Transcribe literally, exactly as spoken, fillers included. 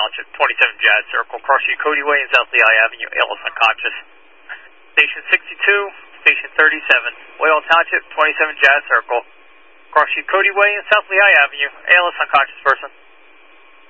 Township, twenty-seven Jazz Circle, Crossview Cody Way and South Lehigh Avenue, A L S unconscious. Station sixty-two, Station thirty-seven, Whale Township, twenty-seven Jazz Circle, Crossview Cody Way and South Lehigh Avenue, A L S unconscious person.